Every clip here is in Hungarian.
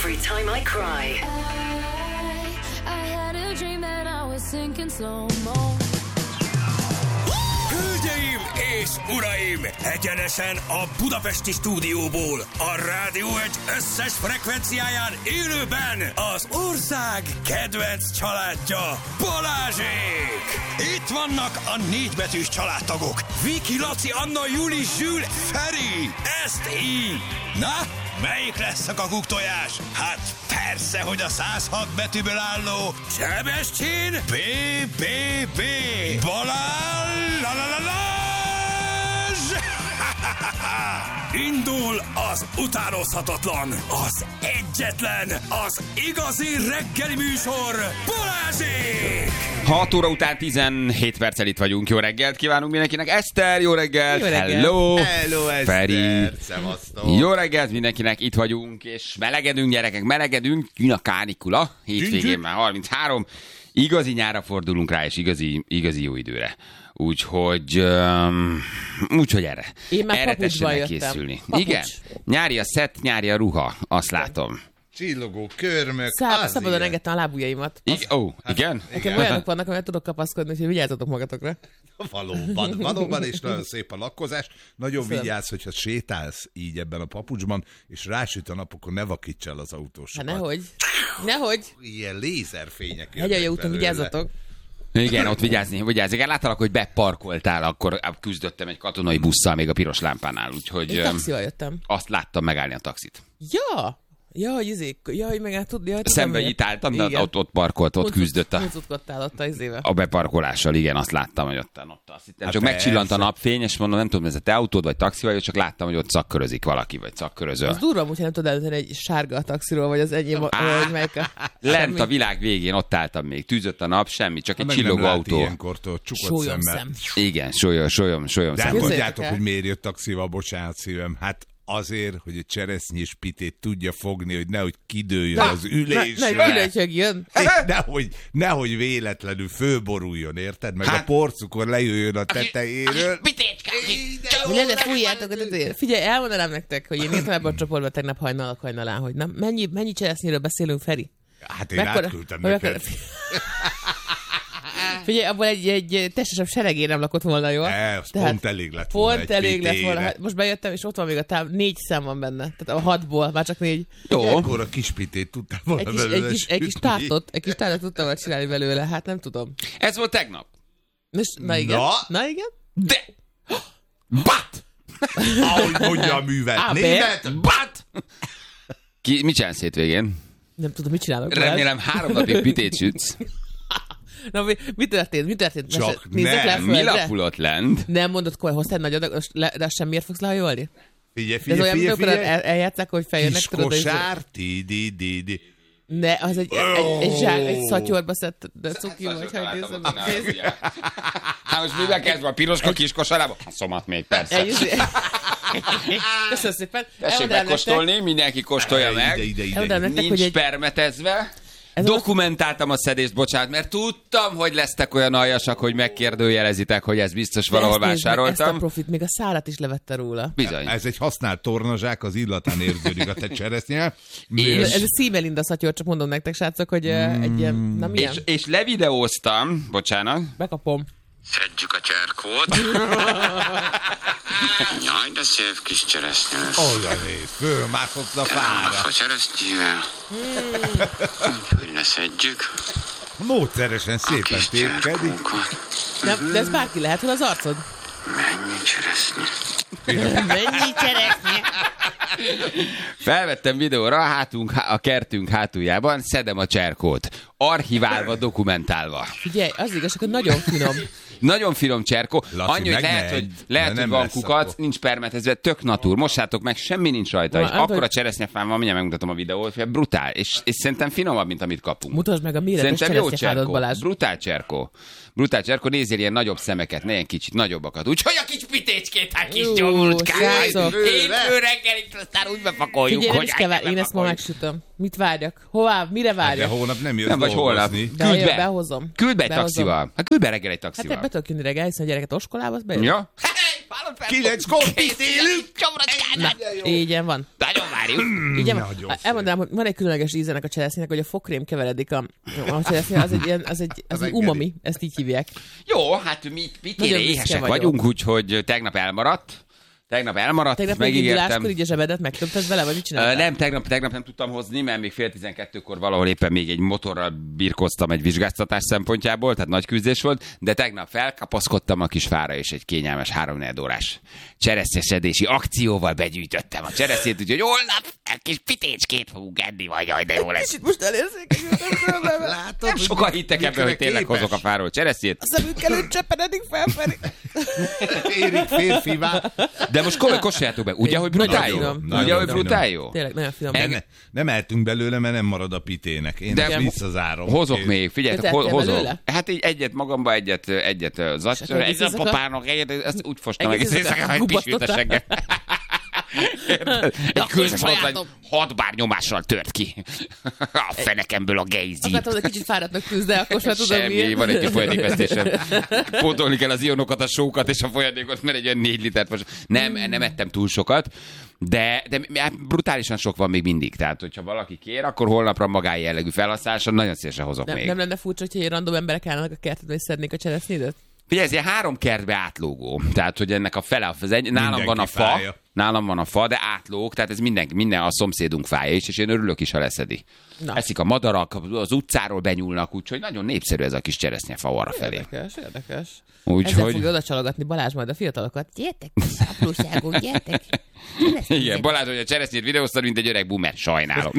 every time I cry. I had a dream that I was sinking slow-mo. Hölgyeim és uraim! Egyenesen a budapesti stúdióból, a Rádió Egy összes frekvenciáján élőben az ország kedvenc családja, Balázsék! Itt vannak a négybetűs családtagok. Viki, Laci, Anna, Juli, Zsül, Feri. Ezt így. Na, melyik lesz a kakuktojás? Hát persze, hogy a 106 betűből álló Sebestyén B. Balázs! Indul az utánozhatatlan, az egyetlen, az igazi reggeli műsor, Balázsék! 6 óra után 17 perccel itt vagyunk. Jó reggelt kívánunk mindenkinek. Eszter, jó reggelt! Jó reggelt. Hello! Hello, Eszter! Feri! Szevasztok! Jó reggelt mindenkinek, itt vagyunk, és melegedünk, gyerekek, melegedünk. Jön a kánikula, hétvégén már 33. Igazi nyárra fordulunk rá, és igazi jó időre. Úgyhogy erre. Én már erre papucsban tessenek jöttem. készülni. Papucs. Igen, nyári a szett, nyári a ruha, azt látom. Csillogó körmök, Szabadon engedtem a lábujjaimat. Igen? Nekem olyanok vannak, amivel tudok kapaszkodni, úgyhogy vigyázzatok magatokra. Valóban, és nagyon szép a lakkozás. Nagyon Szem. vigyázz, hogyha sétálsz így ebben a papucsban, és rásüt a nap, akkor ne vakíts el az autósokat. Hát nehogy. Ilyen lézerfények jönnek Hegyalja úton belőle. vigyázzatok. Igen, ott vigyázni. Igen, láttalak, hogy beparkoltál, akkor küzdöttem egy katonai busszal még a piros lámpánál, úgyhogy Én taxival jöttem. azt láttam megállni a taxit. Hogy meg tudja. Szembe itt álltam, de ott parkolt, ott küzdött Húzutkodtál ott az éve. a beparkolással, igen, azt láttam, hogy ott azt hittem. Hát Csak persze. megcsillant a napfény, és mondom, nem tudom, ez a te autód, vagy taxi vagy, csak láttam, hogy ott szakkörözik valaki, vagy szakkörözöl. Az durva, úgyhogy nem tudod eldönteni egy sárga a taxiról, vagy az enyém, vagy melyik a... Lent a világ végén ott álltam még, tűzött a nap, semmi, csak egy Meg csillogó nem lát autó. ilyenkortól csukott Sólyom szemmel. szem. Igen, solyom De hát szem. tudjátok, el. hogy miért jött taxival, bocsánat szívem. Hát azért, hogy egy cseresznyés pitét tudja fogni, hogy nehogy kidőljön az ülésre. Kilötyögjön. Nehogy véletlenül fölboruljon, érted? Meg Hát- a porcukor lejöjjön a tetejéről. Ne fújjátok a tetejére. Figyelj, elmondanám nektek, hogy én írtam ebben a csoportban tegnap hajnalán, hogy na, mennyi cseresznyéről beszélünk, Feri? Hát én átküldtem neked. Figyelj, abból egy testesebb seregér nem lakott volna, jó? Az pont elég lett volna Pont egy elég lett pitére. volna. Hát most bejöttem, és ott van még a 4 szem van benne. Tehát a 6-ból, már csak 4. Jó. Akkor a kis pitét tudtál volna belőle Egy kis tártot tudtam volna csinálni belőle, hát nem tudom. Ez volt tegnap. Na igen. Na? De! Bat! Ahogy mondja a művet. Német, Bat! Mit csinálsz hétvégén? Nem tudom, mit csinálok. Remélem 3 napig pitét sütsz. Na, mi történt? Csak Nézzek le a nem. Mi földre? lapulott lent? Nem mondod, hogy hoztál nagy adag, de azt sem miért fogsz lehajolni? Figyelj, De ez olyan, mint amikor figyelj. eljátszák, hogy feljönnek, Kis tudod, és- kosár, di. Ne, az egy zsák, egy szatyorba szedett, de cuki vagy, hogy nézem. Hát most mivel kezdve a piroska kis kosarába? Hát szomat még, persze. Köszönöm szépen. Tessék megkóstolni, mindenki kóstolja meg. Ide. Elmondanám nektek, hogy Nincs egy... permetezve. Ez Dokumentáltam a szedést, bocsánat, mert tudtam, hogy lesztek olyan aljasak, hogy megkérdőjelezitek, hogy ez biztos valahol Ezt a vásároltam. profit, még a szárat is levette róla. Bizony. Ez egy használt tornazsák, az illatán érződik a te cseresznyel. És- Ez a Szímelinda szatyor, csak mondom nektek, srácok, hogy egy ilyen... Na milyen? És levideóztam, bocsánat, Bekapom. Szedjük a cserkót. Jaj, de szép kis cseresznye lesz. Olyan néz, fölmászott a fára. A cseresznyével. Úgy leszedjük. Módszeresen A szépen kis tépkedik. cserkókat. Nem, de ez bárki lehet, hol az arcod? Mennyi cseresznye. Mennyi cseresznye? felvettem videóra a kertünk hátuljában, szedem a cserkót. Archiválva, dokumentálva. Figyelj, az igaz, hogy nagyon finom. Nagyon finom cserkó. Laci, Annyi, hogy meg lehet, ne hogy, egy, lehet, mert hogy nem van lesz kukac, akkor. nincs permetezve, tök natúr. Mossátok meg, semmi nincs rajta. Egy Hát, akkora hogy- cseresznyefám van, mindjárt megmutatom a videót, hogy brutál. És szerintem finomabb, mint amit kapunk. Mutasd meg a méretes Szerintem jó cseresznyefádat, cserkó. Balázs. Brutál cserkó. Brutál cserkó, nézzél ilyen nagyobb szemeket, ne ilyen kicsit nagyobbakat. Úgyhogy a kis pitécskét, hát kis Ú, gyomrutkát. srácok. Hétfő reggelit, aztán úgy bepakoljuk, Figyelj, nem hogy is kell várni, én ezt ma megsütöm. Mit várjak? Hová? Mire De várjak? hónap nem jössz Nem vagy holnap. dolgozni. De Küld olyan be. behozom. Küld be egy Behozom. taxival. Hát küld be reggel egy Hát taxival. be tudok jönni reggel, hiszen a gyereket oskolába, azt bejön. Ja? 9-kor pitélünk! Na, így van. Nagyon várjuk. Igen, Nagyon elmondanám, hogy van egy különleges ízenek a cseresznyének, hogy a fokrém keveredik a cseresznye, az egy umami, ezt így hívják. Jó, hát mi pitére Nagyon büszke éhesek vagyok. vagyunk, úgyhogy tegnap elmaradt, Tegnap megígértem. megindulástkor így a zsebedet megtömted vele, vagy mit csináltál? Nem, tegnap nem tudtam hozni, mert még 11:30-kor valahol éppen még egy motorral birkoztam egy vizsgáztatás szempontjából, tehát nagy küzdés volt, de tegnap felkapaszkodtam a kis fára, és egy kényelmes 3-4 órás cseresznyeszedési akcióval begyűjtöttem a cseresznyét, úgyhogy holnap egy kis pitécskét fogunk enni, vagy jaj, de jó lesz. Kicsit most elérzékenyültem. Látod, Nem sokan hittek ebben, hogy tényleg hozok a fáról cseresznyét. A szemünk előtt cseppenedik felfelé. Érik férfivá. De most komoly kóstoljátok be, ugye, hogy brutál jó? Nagyon finom. Ugye, hogy Nagyon brutál jó? Tényleg, nagyon finom. Nem ehetünk belőle, mert nem marad a pitének. Én De ezt visszazárom. Hozok Kész. még, figyeljetek, Te tettél hozok. belőle? Hát így egyet magamba, egyet akkor egy visszaszakad? papának, egyet, ezt úgy fostam Egész egész éjszaka, hogy pisült a gubasztottál? seggem. Egy közben 6 bár nyomással tört ki a fenekemből a gejzít. Akartam, hogy kicsit fáradtnak tűz, de akkor sem tudom Semmi, miért. van egy kis folyadékvesztésem. Pótolni kell az ionokat, a sókat és a folyadékot, mert egy olyan 4 litert most. Nem ettem túl sokat, de brutálisan sok van még mindig. Tehát, hogyha valaki kér, akkor holnapra magái jellegű felhasználásra nagyon szívesen hozok még. Nem lenne furcsa, hogyha egy random emberek állnak a kertedben, és szednék a cseresznyédet? Figyelj, ez ilyen 3 kertbe átlógó. Tehát, hogy ennek a fele, nálam van a fa, fája. nálam van a fa, de átlóg, tehát ez minden a szomszédunk fája is, és én örülök is, ha leszedi. Na. Eszik a madarak, az utcáról benyúlnak, úgyhogy nagyon népszerű ez a kis cseresznyefa arra felé. Érdekes. Ezzel Úgyhogy... fogja oda csalogatni Balázs majd a fiatalokat. Gyertek, apróságok, gyertek. Igen, Balázs, hogy a cseresznyét videóztad, mint egy öreg boomer, sajnálom.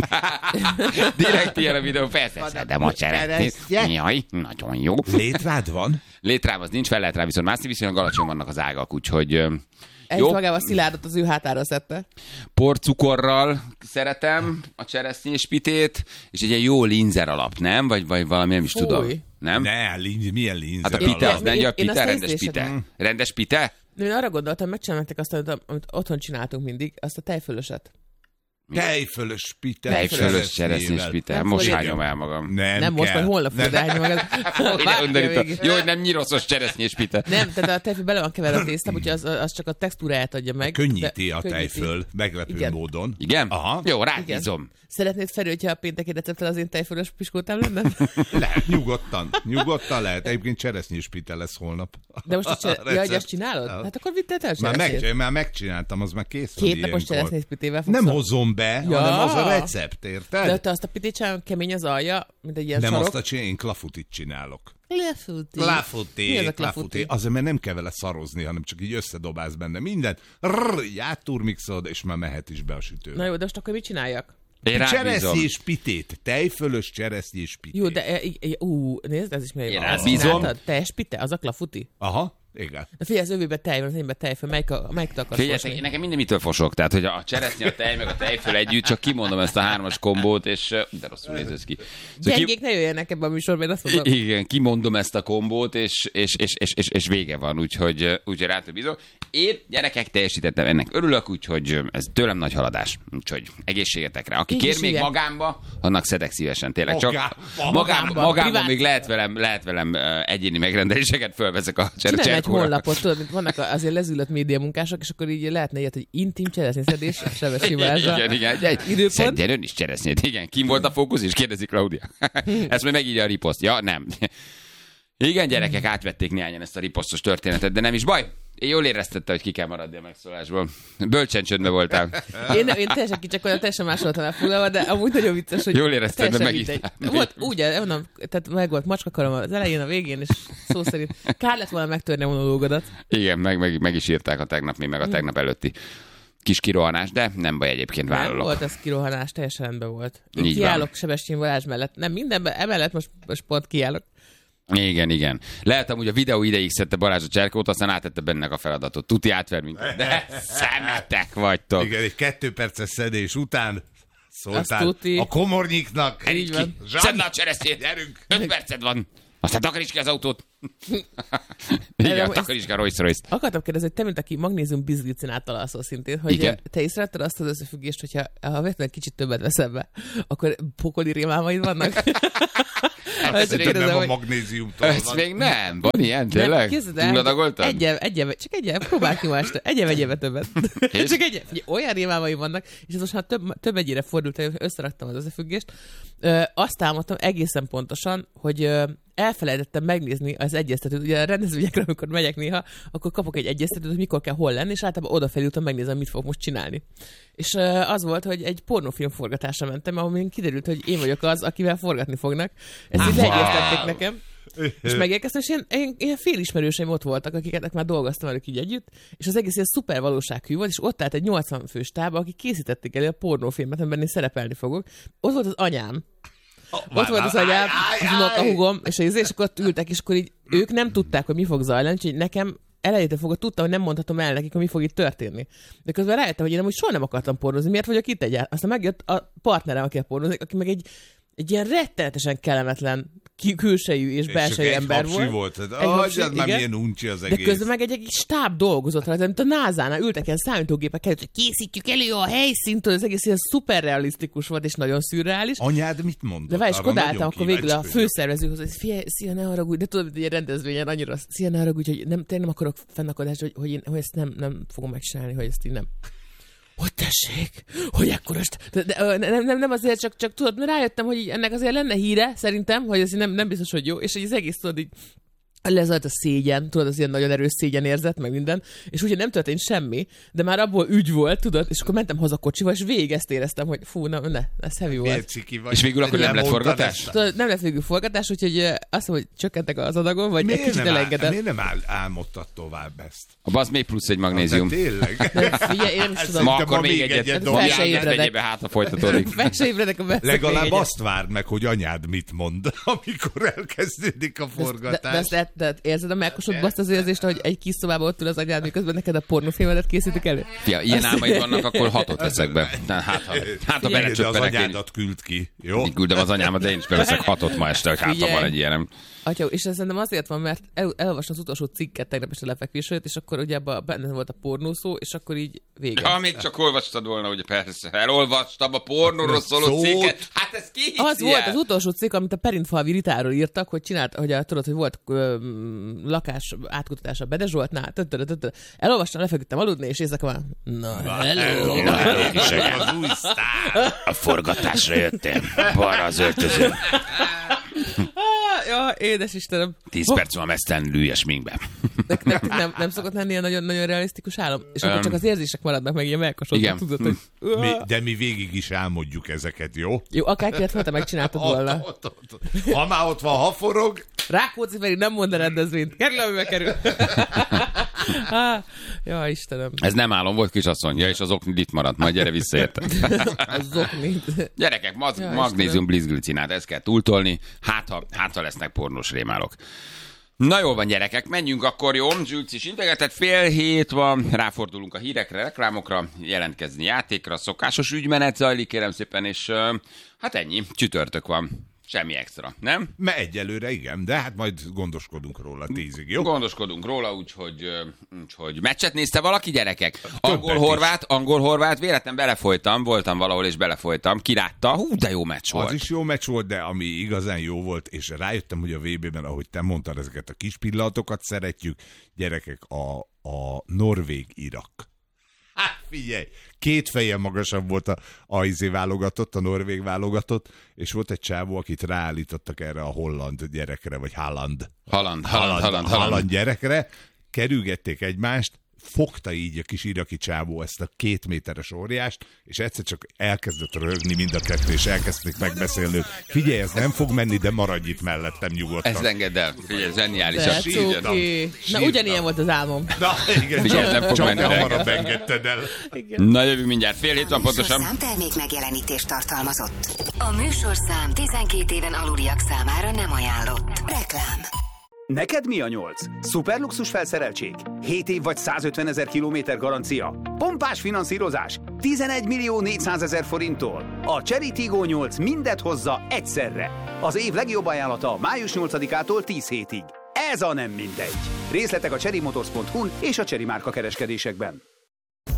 Direkt ilyen a videó, persze, szedem a cseresznyét. Jaj, nagyon jó. Létrád van? Létrám az nincs, fel lehet rá viszont mászni, viszonylag alacsony vannak az ágak, úgyhogy... Egy Jó. magával Szilárdot az ő hátára szedte. Porcukorral szeretem a cseresznyés pitét, és egy ilyen jó linzer alap, nem? Vagy valami, nem is Fúj. tudom. Nem? Milyen linzer Hát a pite, alap? az nem, a Én pite, azt rendes észleltem. pite. Rendes pite? Én arra gondoltam, megcsinálták azt, amit otthon csináltunk mindig, azt a tejfölöset. Tejfölös pite. Tejfölös cseresznyés pite. Nem Most fogja- hányom el magam. Nem most, vagy holnap fogod elhagyni magad. Jó, hogy nem nyiroszos cseresznyés pite. Nem, tehát a tejföl bele van keverve a tésztában, úgyhogy az csak a textúráját adja meg. Könnyíti de a tejföl, meglepő Igen. módon. Igen? Aha. Jó, Igen. rábízom. Szeretnéd, Feri, hogyha a pénteki recepten az én tejfölös piskótám lenne? Lehet, nyugodtan lehet. Egyébként cseresznyés pite lesz holnap. De most A ja, hogy recept. azt csinálod? Hát akkor vittél el Már, cseresznyét. már megcsináltam, az már kész van 2 napos ilyenkor. cseresznyés pitével fogsz. Nem hozom be, Ja. hanem az a recept, érted? De te azt a pitét csinálod, kemény az alja, mint egy ilyen Nem sarok. azt a csinálni, én klafutit csinálok. Klafuti. Mi Klafuti, az a klafuti. klafuti? Azért, mert nem kell vele szarozni, hanem csak így összedobálsz benne mindent, így átturmixolod, és már mehet is be a sütőbe. Na jó, de most akkor mit csináljak? Én rábízom. Cseresznyés pitét, tejfölös cseresznyés pitét. Jó, de nézd, ez is milyen Én jó. rábízom. Azt csináltad? Teljes pite? Az a klafuti? Aha, igen. Na figyelj, az övébe tej van, az enyémbe tejföl, melyik akarsz Figyeljetek, fosni? nekem minden mitől fosok. Tehát, hogy a cseresznye, a tej, meg a tejföl együtt, csak kimondom ezt a 3-as kombót, és de rosszul néz ez ki. Szóval Gyengék ne jöjjenek ebbe a műsorba, én azt mondom. Igen, kimondom ezt a kombót, és vége van, úgyhogy rátok bízok. Én gyerekek teljesítettem, ennek örülök, úgyhogy ez tőlem nagy haladás. Úgyhogy egészségetekre. Aki Így kér is még hívják. magámba, annak szedek szívesen, tényleg. Csak Magámba. magámban Privát. még lehet velem egyéni megrendeléseket, fölveszek a Csinálj egy cserkóra. honlapot, tudod, mint vannak azért lezülött média munkások, és akkor így lehetne ilyet, hogy intim cseresznyeszedés, Sebesi Balázsra. Igen. Időpont. Szedjen ön is cseresznyét. Igen, kim volt a fókusz, és kérdezi Claudia. Ezt majd megírja a riposzt. Ja, nem. Igen, gyerekek, átvették néhányan ezt a riposztos történetet, de nem is baj. Én jól éreztette, hogy ki kell maradni a megszólásból. Bölcsen csöndbe voltál. Én teljesen kicsakodom, teljesen más voltam elfoglalva, de amúgy nagyon vicces, hogy Jól érezted, de teljesen megírtál. mindegy. Volt, úgy, mondom, tehát meg volt macskakarom az elején, a végén, és szó szerint kár lett volna megtörni a monológodat. Igen, meg is írták a tegnap, meg a tegnap előtti kis kirohanás, de nem baj, egyébként Nem vállalok. volt ez kirohanás, teljesen rendben volt. Én Így kiállok Sebestyén Balázs mellett. Nem mindenben, emellett most pont kiállok. Igen. Lehet amúgy a videó ideig szedte Balázs a cserkót, aztán átette benne a feladatot. Tuti átver minket. De szemetek vagytok. Igen, egy 2 perces szedés után szóltál Azt tuti. a komornyiknak. Így van. Szedd le a cseresznyét, gyerünk! 5 perced van. Aztán takaríts ki az autót. Igen, takaríts ki a Rolls-Royce-t. Akartam kérdezni, hogy te, mint aki magnézium bizglicinát alszol szintén, hogy Igen. te észrevetted azt az összefüggést, hogyha ha véletlenül kicsit többet veszel be, akkor pokoli rémálmaid vannak? Szerintem nem a magnéziumtól Ez van. még nem. Van ilyen, tényleg? Túladagoltad? Csak egyel, próbál ki ma este. Egyel többet. Csak egyel. Olyan rémálmaim vannak, és ez most már több egyére fordult, hogy összeraktam az összefüggést. Azt támadtam egészen pontosan, hogy elfelejtettem megnézni az egyeztetőt. Ugye a rendezvényekre, amikor megyek néha, akkor kapok egy egyeztetőt, hogy mikor kell hol lenni, és általában odafelültem, megnézem, mit fog most csinálni. És az volt, hogy egy pornófilm forgatásra mentem, ahol kiderült, hogy én vagyok az, akivel forgatni fognak. Ezt így leegyeztették nekem. És megérkeztem, és ilyen félismerőseim ott voltak, akiket már dolgoztam velük így együtt, és az egész ilyen szuper valósághű volt, és ott állt egy 80 fős tába, akik készítették elő a pornófilmet, amiben én szerepelni fogok. Ott volt az anyám. Ott volt az anyám, az unokahúgom, és akkor ott ültek, és akkor így ők nem tudták, hogy mi fog zajlani, úgyhogy nekem elejétől fogva tudtam, hogy nem mondhatom el nekik, hogy mi fog itt történni. De közben rájöttem, hogy én amúgy soha nem akartam pornózni, miért vagyok itt egyáltalán. Aztán megjött a partnerem, aki pornózik, aki meg egy ilyen rettenetesen kellemetlen külsejű és belsejű ember volt. Egy már milyen uncsi az egész. De közben meg egy stáb dolgozott rajta, mint a NASA-nál ültek ilyen számítógépek előtt, hogy készítjük elő a helyszínt, az egész ilyen szuperrealisztikus volt, és nagyon szürreális. Anyád mit mondott? De várj, és kodáltam akkor végül a főszervezőhoz, hogy szia, ne haragudj, de tudod, hogy egy rendezvényen annyira, szia, ne haragudj, hogy nem akarok fennakadást, hogy én ezt nem fogom megcsinálni, hogy ezt így nem. Hogy tessék, hogy ekkorost. Nem azért, csak tudod, rájöttem, hogy ennek azért lenne híre, szerintem, hogy ez nem biztos, hogy jó, és hogy az egész tudod így lezajlt a szégyen, tudod, az ilyen nagyon erős szégyen érzet, meg minden, és úgyhogy nem történt semmi, de már abból ügy volt, tudod, és akkor mentem haza kocsival, és végig ezt éreztem, hogy fú, ez heavy volt. És végül akkor nem lett forgatás? Tudod, nem lett végül forgatás, úgyhogy azt mondom, hogy csökkentek az adagon, vagy egy kicsit elengedett. Miért nem álmodtad tovább ezt? Az még plusz egy magnézium. Tényleg? Figyelj, én nem is tudom. Ma akkor még egyet. Hát a folytatódik. Legalább azt várd meg, hogy anyád mit mond, amikor elkezdődik a forgatás. De érzed a melkosodba azt az érzést, hogy egy kis szobában ott ül az anyád, miközben neked a pornófilmedet készítik elő? Fia, ilyen álmaid vannak, akkor 6-ot veszek be. Hát a belecsöppenek. Az anyádat küld ki, jó? Én küldem az anyámat, de én is beveszek 6-ot ma este, hogy hátra van egy ilyenem. Atya, és ez szerintem azért van, mert elolvastam az utolsó cikket tegnap este lefekvés előtt, és akkor ugye benne volt a pornó szó, és akkor így vége. Ha még csak olvastad volna, ugye persze, elolvastam a pornóról szóló cikket. Hát ez ki az volt az utolsó cikk, amit a Perintfalvi Ritáról írtak, hogy csinált, hogy tudod, hogy volt lakás átkutatása Bede Zsoltnál, elolvastam, lefeküdtem aludni, és éjszaka már, hello. Az új sztár. A forgatásra jöttem, balra az öltöző. Ja, édes Istenem. 10 perc van mesztelenül ülj a sminkbe. Nem szokott lenni ilyen nagyon realisztikus álom? És akkor csak az érzések maradnak meg ilyen melkasodnak, tudod, hogy... De mi végig is álmodjuk ezeket, jó? Jó, akár kellett volna, megcsináltad volna. Ha már ott van, ha forog... Rákóczi Feri nem mond a rendezvényt. Kerül, amiben kerül. Ja, Istenem. Ez nem álom volt, kisasszony. Ja, és az oknid itt maradt. Majd gyere vissza, érte. Az oknid. Gyerekek, magnézium blizglicinát, ezt kell túltolni. Hát, ha lesznek pornós rémálok. Na jól van, gyerekek, menjünk akkor, jó? Zsülc is integetett, 6:30 van, ráfordulunk a hírekre, reklámokra, jelentkezni játékra, szokásos ügymenet zajlik, kérem szépen, és hát ennyi, csütörtök van. Semmi extra, nem? Mert egyelőre igen, de hát majd gondoskodunk róla 10-ig, jó? Gondoskodunk róla, úgyhogy meccset nézte valaki, gyerekek? Angol-horvát, véletlen belefolytam, voltam valahol és belefolytam, kilátta, de jó meccs volt. Az is jó meccs volt, de ami igazán jó volt, és rájöttem, hogy a VB-ben, ahogy te mondtad, ezeket a kis pillanatokat szeretjük, gyerekek, a Norvég-Irak. Hát figyelj, 2 fejjel magasabb volt a válogatott, a norvég válogatott, és volt egy csávó, akit ráállítottak erre a holland gyerekre, vagy Haaland gyerekre, kerülgették egymást, fogta így a kis iraki csávó ezt a 2 méteres óriást, és egyszer csak elkezdett röhögni mind a kettő, és elkezdték megbeszélni. Figyelj, ez nem fog menni, de maradj itt mellettem nyugodtan. Ez engedd el. Figyelj, zseniális. Na, ugyanilyen volt az álmom. Na, igen, figyelj, nem fog csak menni, nem hamarabb engedted el. Igen. Na, jövünk mindjárt 6:30 van pontosan. A termék megjelenítést tartalmazott. A műsorszám 12 éven aluliak számára nem ajánlott. Reklám. Neked mi a 8? Szuperluxus felszereltség? 7 év vagy 150 000 kilométer garancia? Pompás finanszírozás? 11 400 000 forinttól? A Chery Tiggo 8 mindet hozza egyszerre. Az év legjobb ajánlata május 8-ától 10 hétig. Ez a nem mindegy. Részletek a cherrymotors.hu-n és a Chery márka kereskedésekben.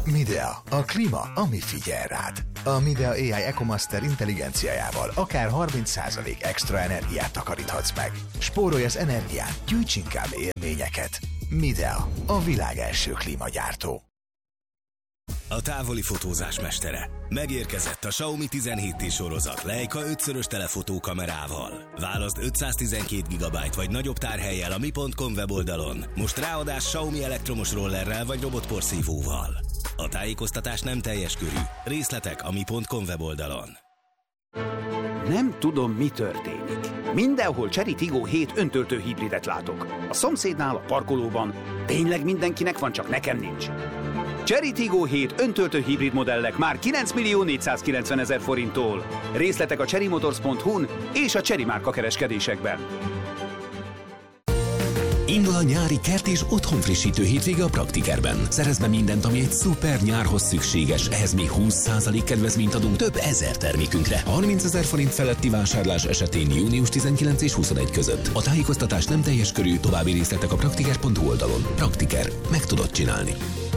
Midea, a klíma, ami figyel rád. A Midea AI EcoMaster intelligenciájával akár 30% extra energiát takaríthatsz meg. Spórolj az energián, gyűjts inkább élményeket. Midea, a világ első klímagyártó. A távoli fotózás mestere. Megérkezett a Xiaomi 17T sorozat Leica 5-szörös telefotókamerával. Válaszd 512 GB vagy nagyobb tárhellyel a mi.com weboldalon. Most ráadás Xiaomi elektromos rollerrel vagy robotporszívóval. A tájékoztatás nem teljes körű. Részletek a mi.com weboldalon. Nem tudom, mi történik. Mindenhol Chery Tiggo 7 öntöltő hibridet látok. A szomszédnál, a parkolóban. Tényleg mindenkinek van, csak nekem nincs. Chery Tiggo 7 öntöltő hibrid modellek már 9.490.000 forinttól. Részletek a cherrymotors.hu-n és a Chery márka kereskedésekben. Indul a nyári kert és otthonfrissítő hétvége a Praktikerben. Szerezd be mindent, ami egy szuper nyárhoz szükséges. Ehhez még 20% kedvezményt adunk több ezer termékünkre. 30 000 forint feletti vásárlás esetén június 19 és 21 között. A tájékoztatás nem teljes körű, további részletek a praktiker.hu oldalon. Praktiker. Meg tudod csinálni.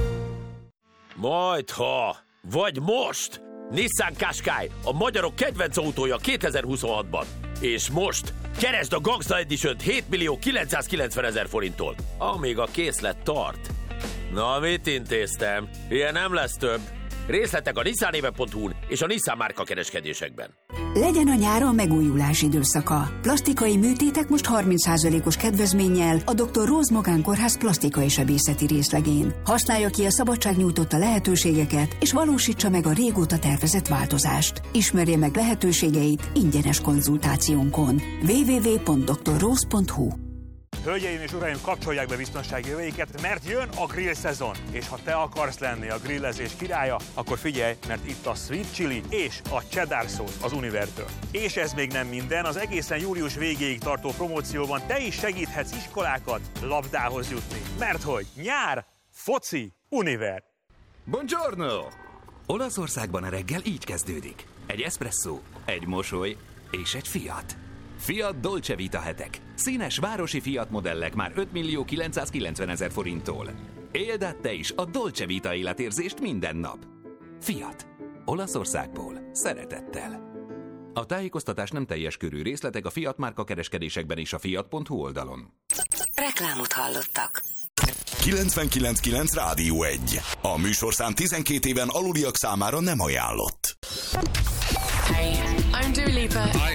Majdha, vagy most! Nissan Qashqai, a magyarok kedvenc autója 2026-ban. És most keresd a Gangsta Edition-t 7.990.000 forinttól, amíg a készlet tart. Na, mit intéztem? Ilyen nem lesz több. Részletek a nissanéve.hu-n és a Nissan márka kereskedésekben. Legyen a nyáron megújulás időszaka. Plastikai műtétek most 30%-os kedvezménnyel a Dr. Rose Magánkórház plastikai sebészeti részlegén. Használja ki a szabadság nyújtotta lehetőségeket, és valósítsa meg a régóta tervezett változást. Ismerje meg lehetőségeit ingyenes konzultációnkon. www.drrose.hu. Hölgyeim és uraim, kapcsolják be biztonsági öveiket, mert jön a grill szezon. És ha te akarsz lenni a grillezés királya, akkor figyelj, mert itt a Sweet Chili és a Cheddar Sauce az Univertől. És ez még nem minden, az egészen július végéig tartó promócióban te is segíthetsz iskolákat labdához jutni. Mert hogy nyár, foci, Univer. Buongiorno! Olaszországban a reggel így kezdődik. Egy espresszó, egy mosoly és egy Fiat. Fiat Dolce Vita hetek. Színes városi Fiat modellek már 5.990.000 forinttól. Éld át te is a Dolce Vita életérzést minden nap. Fiat. Olaszországból. Szeretettel. A tájékoztatás nem teljes körű, részletek a Fiat márka kereskedésekben és a fiat.hu oldalon. Reklámot hallottak. 99.9 Rádió 1. A műsorszám 12 éven aluliak számára nem ajánlott. Hey, I'm Dua Lipa. Hi,